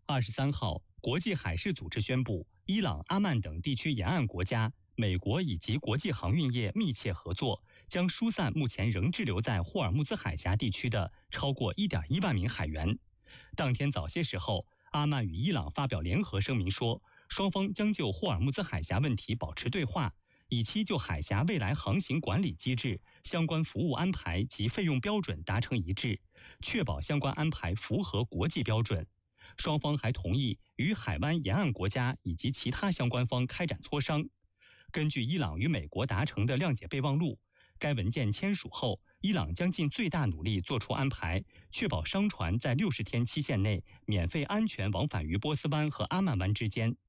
23号，国际海事组织宣布，伊朗、阿曼等地区沿岸国家、美国以及国际航运业密切合作，将疏散目前仍滞留在霍尔木兹海峡地区的超过1.1万名海员。当天早些时候，阿曼与伊朗发表联合声明说，双方将就霍尔木兹海峡问题保持对话，以期就海峡未来航行管理机制、相关服务安排及费用标准达成一致，确保相关安排符合国际标准。双方还同意与海湾沿岸国家以及其他相关方开展磋商。根据伊朗与美国达成的谅解备忘录，该文件签署后，伊朗将尽最大努力做出安排，确保商船在60天期限内免费安全往返于波斯湾和阿曼湾之间。